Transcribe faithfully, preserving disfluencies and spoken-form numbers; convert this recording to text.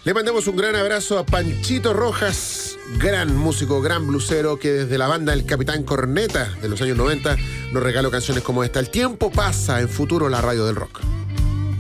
Le mandamos un gran abrazo a Panchito Rojas, gran músico, gran blusero, que desde la banda El Capitán Corneta de los años noventa nos regaló canciones como esta. El tiempo pasa en Futuro, la radio del rock.